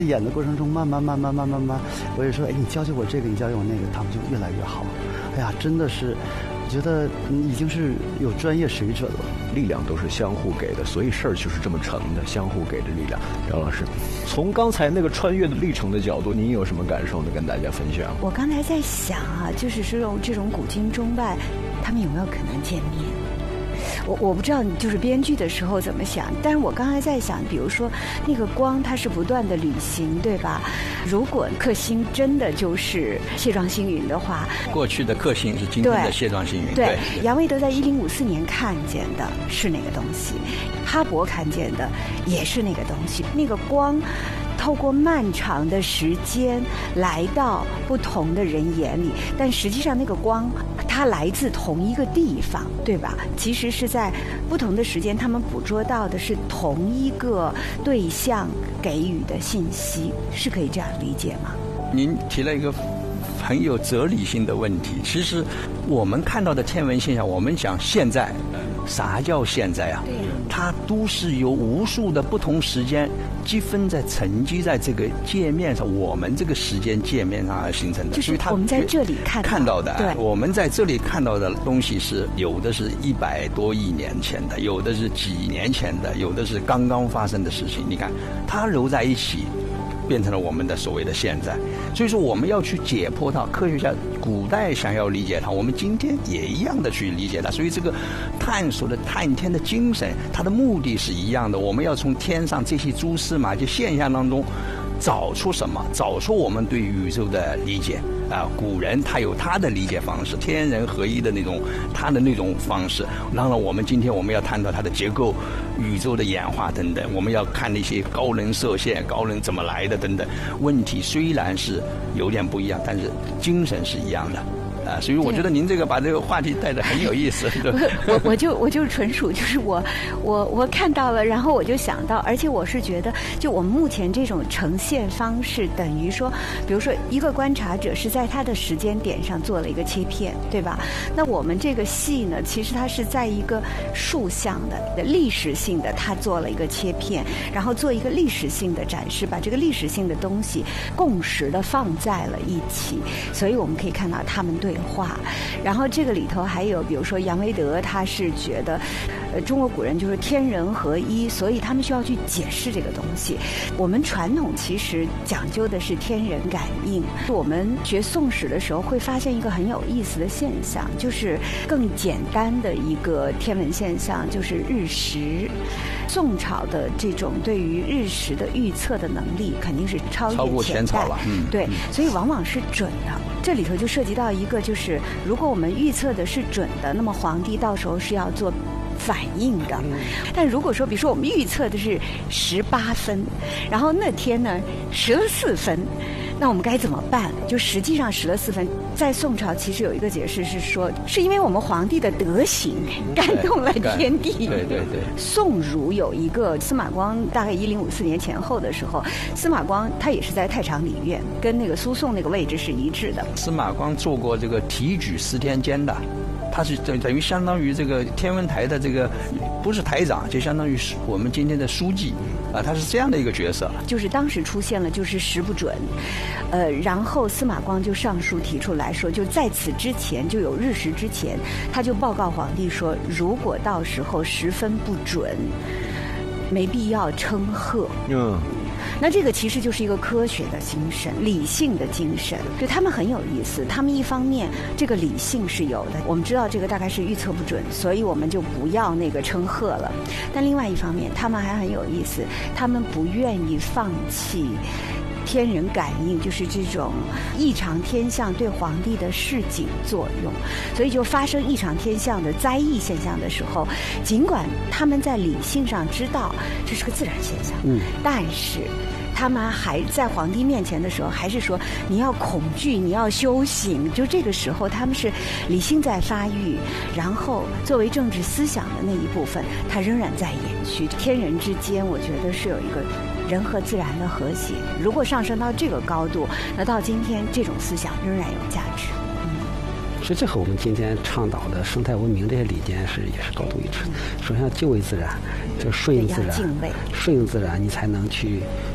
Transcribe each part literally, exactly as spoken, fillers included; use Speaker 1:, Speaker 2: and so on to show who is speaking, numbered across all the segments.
Speaker 1: 演的过程中，慢慢慢慢慢慢慢，我也说，哎，你教教我这个，你教教我那个，他们就越来越好。哎呀，真的是，我觉得已经是有专业水准了。
Speaker 2: 力量都是相互给的，所以事儿就是这么成的，相互给的力量。姚老师，从刚才那个穿越的历程的角度，您有什么感受呢？跟大家分享。
Speaker 3: 我刚才在想啊，就是这种这种古今中外，他们有没有可能见面？我我不知道，就是编剧的时候怎么想，但是我刚才在想，比如说那个光，它是不断的旅行，对吧？如果克星真的就是蟹状星云的话，
Speaker 4: 过去的克星是今天的蟹状星云。
Speaker 3: 对，对杨维德在一零五四年看见的是那个东西，哈勃看见的也是那个东西，那个光。透过漫长的时间来到不同的人眼里，但实际上那个光它来自同一个地方，对吧？其实是在不同的时间，他们捕捉到的是同一个对象给予的信息，是可以这样理解吗？
Speaker 4: 您提了一个很有哲理性的问题。其实我们看到的天文现象，我们讲现在，啥叫现在啊？它都是由无数的不同时间积分在沉积在这个界面上，我们这个时间界面上而形成的。
Speaker 3: 就是我们在这里看到
Speaker 4: 看到的，
Speaker 3: 对，
Speaker 4: 我们在这里看到的东西是有的是一百多亿年前的，有的是几年前的，有的是刚刚发生的事情。你看，它揉在一起。变成了我们的所谓的现在，所以说我们要去解剖它。科学家古代想要理解它，我们今天也一样的去理解它。所以这个探索的探天的精神，它的目的是一样的。我们要从天上这些蛛丝马迹现象当中找出什么？找出我们对宇宙的理解。啊，古人他有他的理解方式，天人合一的那种他的那种方式。当然，我们今天我们要探讨它的结构、宇宙的演化等等，我们要看那些高能射线、高能怎么来的等等问题，虽然是有点不一样，但是精神是一样的。啊，所以我觉得您这个把这个话题带得很有意思。
Speaker 3: 我我就我就纯属就是我我我看到了，然后我就想到，而且我是觉得，就我们目前这种呈现方式，等于说，比如说一个观察者是在他的时间点上做了一个切片，对吧？那我们这个戏呢，其实它是在一个竖向的历史性的，它做了一个切片，然后做一个历史性的展示，把这个历史性的东西共识的放在了一起，所以我们可以看到他们对话。然后这个里头还有比如说杨维德，他是觉得呃中国古人就是天人合一，所以他们需要去解释这个东西。我们传统其实讲究的是天人感应。我们学宋史的时候会发现一个很有意思的现象，就是更简单的一个天文现象，就是日食。宋朝的这种对于日食的预测的能力肯定是超越前朝了，嗯，对，所以往往是准的。这里头就涉及到一个，就是如果我们预测的是准的，那么皇帝到时候是要做反应的。但如果说，比如说我们预测的是十八分，然后那天呢十了四分，那我们该怎么办？就实际上十了四分，在宋朝其实有一个解释是说，是因为我们皇帝的德行感动了天地。
Speaker 4: 对对对。
Speaker 3: 宋儒有一个司马光，大概一零五四年前后的时候，司马光他也是在太常理院，跟那个苏颂那个位置是一致的。
Speaker 4: 司马光做过这个提举司天监的。他是等等于相当于这个天文台的这个不是台长，就相当于是我们今天的书记啊，他是这样的一个角色。
Speaker 3: 就是当时出现了就是时不准，呃，然后司马光就上书提出来说，就在此之前就有日食之前，他就报告皇帝说，如果到时候十分不准，没必要称贺。嗯。那这个其实就是一个科学的精神，理性的精神，对他们很有意思。他们一方面这个理性是有的，我们知道这个大概是预测不准，所以我们就不要那个称贺了。但另外一方面，他们还很有意思，他们不愿意放弃天人感应，就是这种异常天象对皇帝的示警作用。所以就发生异常天象的灾异现象的时候，尽管他们在理性上知道这是个自然现象，嗯，但是他们还在皇帝面前的时候，还是说你要恐惧，你要修行。就这个时候，他们是理性在发育，然后作为政治思想的那一部分，它仍然在延续。天人之间，我觉得是有一个人和自然的和谐。如果上升到这个高度，那到今天这种思想仍然有价值。
Speaker 1: 所以这和我们今天倡导的生态文明这些理念是也是高度一致的。首先要敬畏自然，就顺应自然，
Speaker 3: 敬畏，
Speaker 1: 顺应自然，你才能去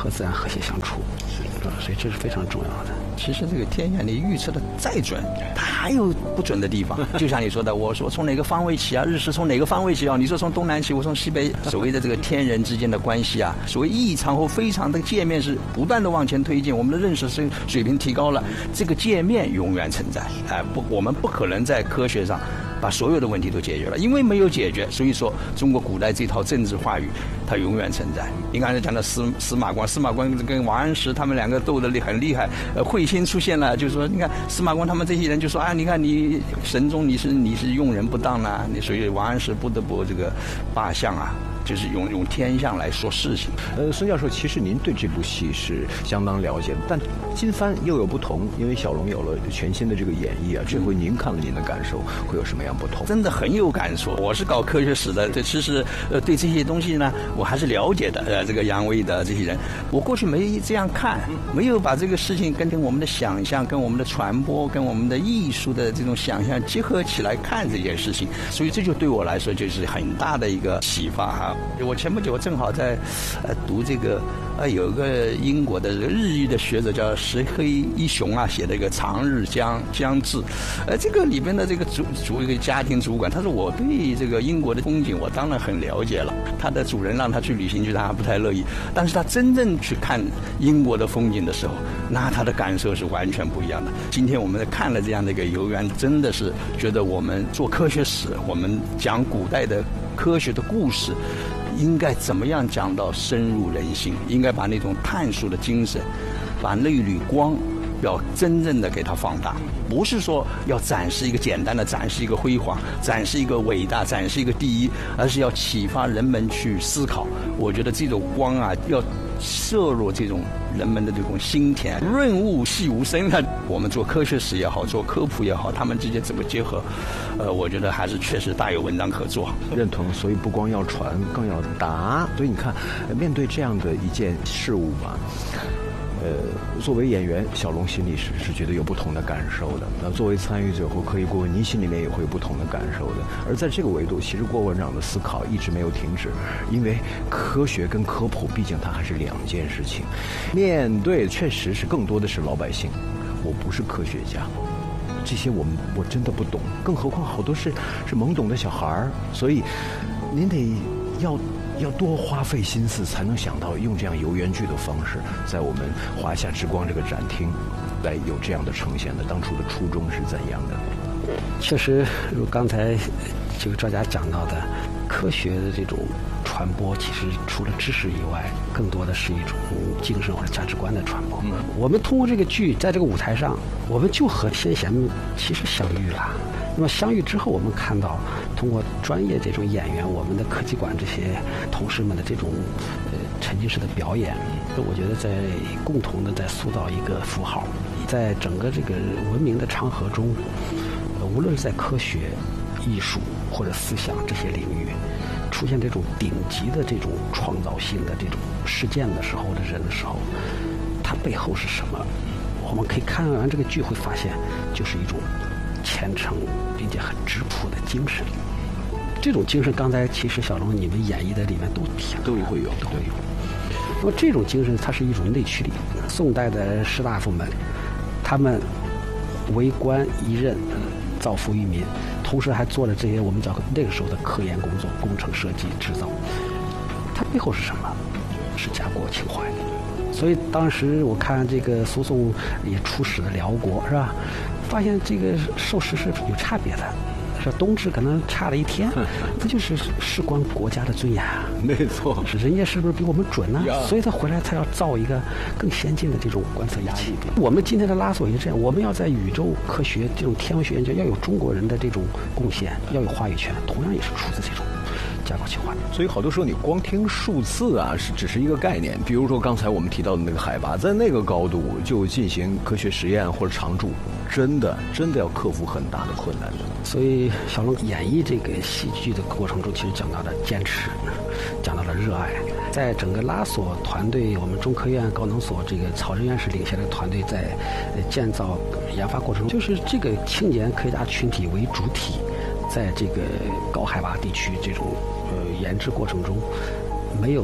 Speaker 5: 和自然和谐相处，是吧？所以这是非常重要的。
Speaker 4: 其实这个天象你预测的再准，它还有不准的地方。就像你说的，我说从哪个方位起啊，日食从哪个方位起啊？你说从东南起，我从西北。所谓的这个天人之间的关系啊，所谓异常或非常的界面是不断的往前推进，我们的认识水水平提高了，这个界面永远存在。哎、呃，不，我们不可能在科学上把所有的问题都解决了，因为没有解决，所以说中国古代这套政治话语它永远存在。你刚才讲的司司马光，司马光跟王安石他们两个斗得很厉害，呃，彗星出现了，就是说你看司马光他们这些人就说啊，你看你神宗你是你是用人不当啦，你所以王安石不得不这个罢相啊。就是用用天象来说事情。
Speaker 2: 呃，孙教授，其实您对这部戏是相当了解的，但今番又有不同，因为小龙有了全新的这个演绎啊，这回您看了您的感受会有什么样不同？
Speaker 4: 真的很有感触。我是搞科学史的，这其实呃对这些东西呢，我还是了解的。呃，这个杨威的这些人，我过去没这样看，没有把这个事情跟跟我们的想象、跟我们的传播、跟我们的艺术的这种想象结合起来看这件事情，所以这就对我来说就是很大的一个启发哈。我前不久正好在呃读这个呃有一个英国的日裔的学者叫石黑一雄啊写的一个《长日将将至》，呃这个里边的这个主主一个家庭主管，他说我对这个英国的风景我当然很了解了，他的主人让他去旅行去他不太乐意，但是他真正去看英国的风景的时候，那他的感受是完全不一样的。今天我们看了这样的一个游园，真的是觉得我们做科学史，我们讲古代的科学的故事应该怎么样讲到深入人心，应该把那种探索的精神，把那缕光要真正的给它放大，不是说要展示一个简单的展示一个辉煌，展示一个伟大，展示一个第一，而是要启发人们去思考。我觉得这种光啊要摄入这种人们的这种心田，润物细无声啊。我们做科学史也好，做科普也好，他们之间怎么结合，呃，我觉得还是确实大有文章可做。
Speaker 2: 认同，所以不光要传，更要答。所以你看，面对这样的一件事物吧，呃，作为演员，小龙心里是是觉得有不同的感受的。那作为参与者或科艺顾问，您心里面也会有不同的感受的。而在这个维度，其实郭文长的思考一直没有停止，因为科学跟科普毕竟它还是两件事情。面对确实是更多的是老百姓，我不是科学家，这些我们我真的不懂，更何况好多是是懵懂的小孩儿，所以您得要。要多花费心思才能想到用这样游园剧的方式，在我们华夏之光这个展厅来有这样的呈现的。当初的初衷是怎样的？
Speaker 5: 确实，如刚才这个专家讲到的，科学的这种传播，其实除了知识以外，更多的是一种精神或者价值观的传播。嗯、我们通过这个剧，在这个舞台上，我们就和先贤其实相遇了。那么相遇之后，我们看到通过专业这种演员，我们的科技馆这些同事们的这种呃沉浸式的表演，我觉得在共同的在塑造一个符号，在整个这个文明的长河中，呃、无论是在科学、艺术或者思想这些领域，出现这种顶级的这种创造性的这种事件的时候的人的时候，它背后是什么？我们可以看完这个剧会发现，就是一种虔诚并且很质朴的精神。这种精神，刚才其实小龙你们演绎的里面都提
Speaker 2: 都会有，
Speaker 5: 都会有。那么这种精神，它是一种内驱力。宋代的士大夫们，他们为官一任，造福于民，同时还做了这些我们叫那个时候的科研工作，工程设计、制造。它背后是什么？是家国情怀。所以当时我看这个苏颂也出使了辽国，是吧？发现这个授时是有差别的，是冬至可能差了一天，这就是事关国家的尊严啊。
Speaker 2: 没错，
Speaker 5: 人家是不是比我们准呢？所以他回来他要造一个更先进的这种观测仪器。我们今天的拉索也这样，我们要在宇宙科学这种天文学研究要有中国人的这种贡献，要有话语权，同样也是出自这种家国情怀。
Speaker 2: 所以好多时候你光听数字啊，是只是一个概念。比如说刚才我们提到的那个海拔，在那个高度就进行科学实验或者常驻，真的真的要克服很大的困难的。
Speaker 5: 所以小龙演绎这个戏剧的过程中，其实讲到了坚持，讲到了热爱。在整个拉索团队，我们中科院高能所这个曹仁院士领衔的团队在建造研发过程中，就是这个青年科学家群体为主体，在这个高海拔地区这种呃研制过程中，没有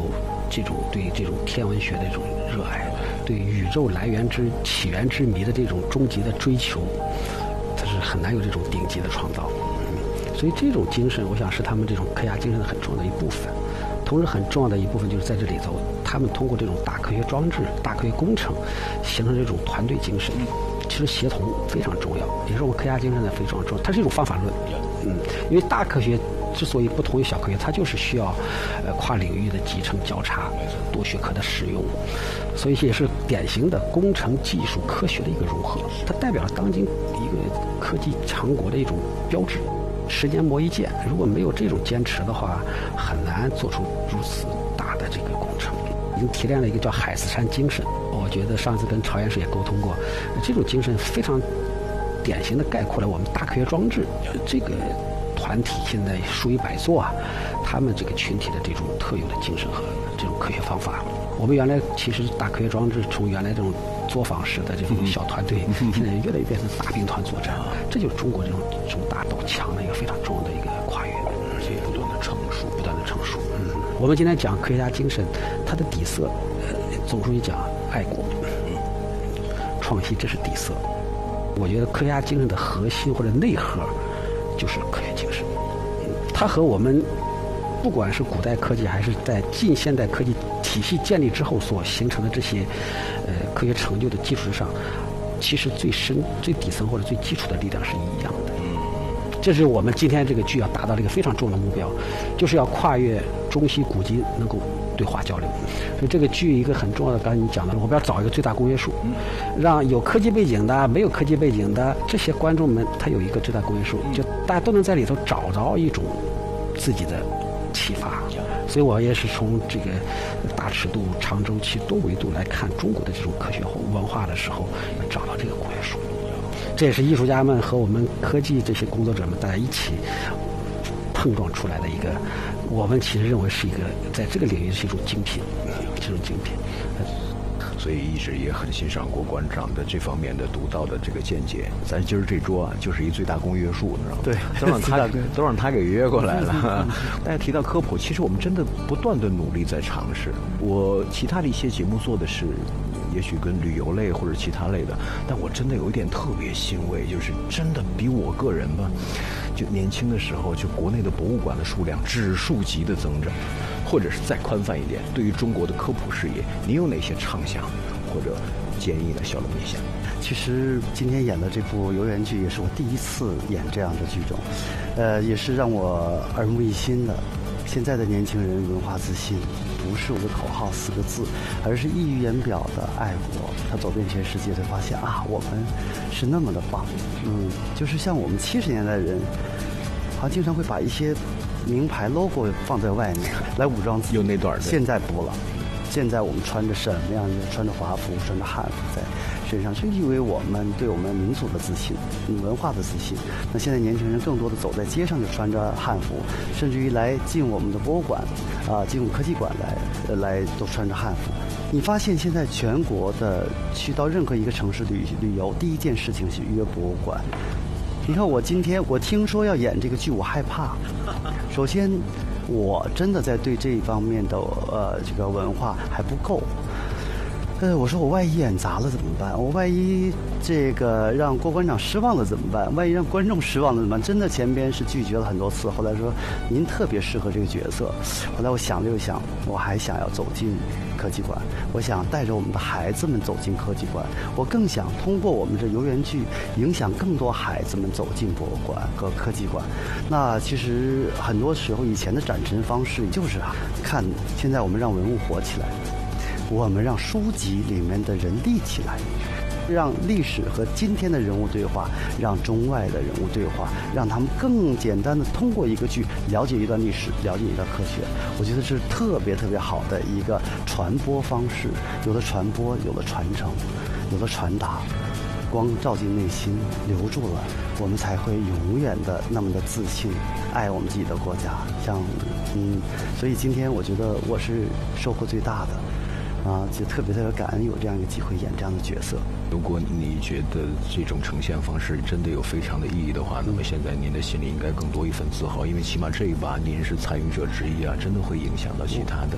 Speaker 5: 这种对这种天文学的这种热爱，对宇宙来源之起源之谜的这种终极的追求，它是很难有这种顶级的创造。所以这种精神，我想是他们这种科学家精神的很重要的一部分。同时很重要的一部分就是在这里头，他们通过这种大科学装置、大科学工程，形成这种团队精神。其实协同非常重要，也是我们科学家精神的非常重要。它是一种方法论，嗯，因为大科学之所以不同于小科学，它就是需要呃跨领域的集成交叉、多学科的使用，所以也是典型的工程技术科学的一个融合。它代表了当今一个科技强国的一种标志。十年磨一剑，如果没有这种坚持的话，很难做出如此大的这个工程。已经提炼了一个叫海誓山精神，我觉得上次跟曹院士也沟通过，这种精神非常典型的概括了我们大科学装置这个团体现在数以百座啊，他们这个群体的这种特有的精神和这种科学方法。我们原来其实大科学装置从原来这种作坊式的这种小团队，现在越来越变成大兵团作战，这就是中国这种从大到强的一个非常重要的一个跨越，
Speaker 2: 而且不断的成熟，
Speaker 5: 不断的成熟。嗯，我们今天讲科学家精神，它的底色，呃，总书记讲爱国、创新，这是底色。我觉得科学家精神的核心或者内核就是科学精神，嗯，它和我们不管是古代科技还是在近现代科技体系建立之后所形成的这些呃科学成就的基础上，其实最深、最底层或者最基础的力量是一样的。这是我们今天这个剧要达到的一个非常重要的目标，就是要跨越中西古今，能够对话交流。所以这个剧一个很重要的，刚才你讲的，我们要找一个最大公约数，让有科技背景的、没有科技背景的这些观众们，他有一个最大公约数，就大家都能在里头找着一种自己的启发。所以我也是从这个大尺度、长周期、多维度来看中国的这种科学文化的时候，要找到这个公约数。这也是艺术家们和我们科技这些工作者们大家一起碰撞出来的一个，我们其实认为是一个在这个领域是一种精品，这种精品。
Speaker 2: 所以一直也很欣赏郭馆长的这方面的独到的这个见解。咱今儿这桌啊，就是一最大公约数，你知道吗？
Speaker 1: 对，
Speaker 2: 都让他都让他给约过来了。大家提到科普，其实我们真的不断的努力在尝试。我其他的一些节目做的是，也许跟旅游类或者其他类的，但我真的有一点特别欣慰，就是真的比我个人吧，就年轻的时候，就国内的博物馆的数量指数级的增长。或者是再宽泛一点，对于中国的科普事业，你有哪些畅想或者建议呢？小龙一下。
Speaker 1: 其实今天演的这部游园剧也是我第一次演这样的剧种，呃，也是让我耳目一新的。现在的年轻人文化自信，不是我的口号四个字，而是溢于言表的爱国。他走遍全世界，才发现啊，我们是那么的棒。嗯，就是像我们七十年代的人，好像经常会把一些名牌 logo 放在外面来武装自己。
Speaker 2: 有那段的。
Speaker 1: 现在不了，现在我们穿着什么样的？穿着华服，穿着汉服在身上，就因为我们对我们民族的自信、文化的自信。那现在年轻人更多的走在街上就穿着汉服，甚至于来进我们的博物馆，啊，进我们科技馆来，呃，来都穿着汉服。你发现现在全国的去到任何一个城市旅旅游，第一件事情是预约博物馆。你看我今天我听说要演这个剧，我害怕。首先，我真的在对这一方面的呃这个文化还不够。呃，我说我万一演砸了怎么办？我万一这个让郭馆长失望了怎么办？万一让观众失望了怎么办？真的前边是拒绝了很多次，后来说您特别适合这个角色。后来我想了又想，我还想要走进科技馆，我想带着我们的孩子们走进科技馆，我更想通过我们这游园剧影响更多孩子们走进博物馆和科技馆。那其实很多时候以前的展陈方式就是啊，看现在我们让文物活起来。我们让书籍里面的人立起来，让历史和今天的人物对话，让中外的人物对话，让他们更简单的通过一个剧了解一段历史，了解一段科学。我觉得这是特别特别好的一个传播方式。有了传播，有了传承，有了传达，光照进内心，留住了，我们才会永远的那么的自信，爱我们自己的国家。像嗯，所以今天我觉得我是收获最大的。啊，就特别特别感恩有这样一个机会演这样的角色。
Speaker 2: 如果你觉得这种呈现方式真的有非常的意义的话，那么现在您的心里应该更多一份自豪，因为起码这一把您是参与者之一啊，真的会影响到其他的。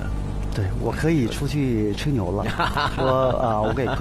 Speaker 1: 对，我可以出去吹牛了，说啊、呃，我给